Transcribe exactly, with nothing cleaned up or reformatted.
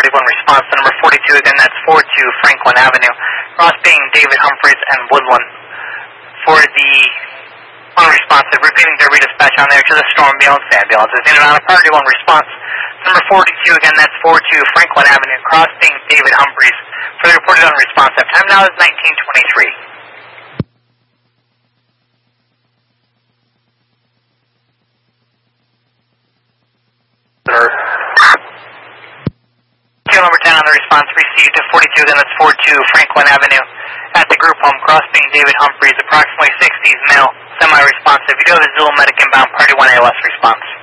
one response to number forty-two, again that's four two Franklin Avenue, crossing David Humphreys and Woodland. For the unresponsive, repeating their redispatch on there to the Storm Ambulance, the ambulance is in and out of priority one response. Number forty-two, again that's four two Franklin Avenue, crossing David Humphreys. For the reported unresponsive, time now is nineteen twenty-three. Number ten on the response received to forty-two, then it's four two Franklin Avenue at the group home, crossing David Humphreys, approximately sixties male, semi-responsive. You do have a Zulu medic inbound, party one A L S response.